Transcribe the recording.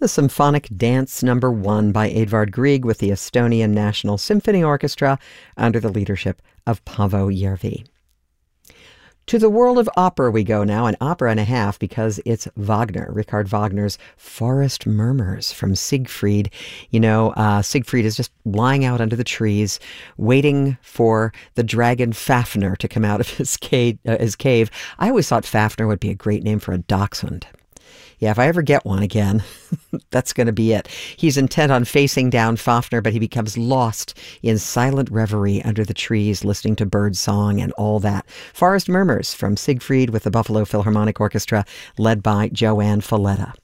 the Symphonic Dance No. 1 by Edvard Grieg with the Estonian National Symphony Orchestra under the leadership of Paavo Järvi. To the world of opera we go now, an opera and a half, because it's Wagner, Richard Wagner's Forest Murmurs from Siegfried. You know, Siegfried is just lying out under the trees, waiting for the dragon Fafnir to come out of his cave. I always thought Fafnir would be a great name for a dachshund. Yeah, if I ever get one again, that's going to be it. He's intent on facing down Fafnir, but he becomes lost in silent reverie under the trees, listening to bird song and all that. Forest Murmurs from Siegfried with the Buffalo Philharmonic Orchestra, led by Joanne Falletta.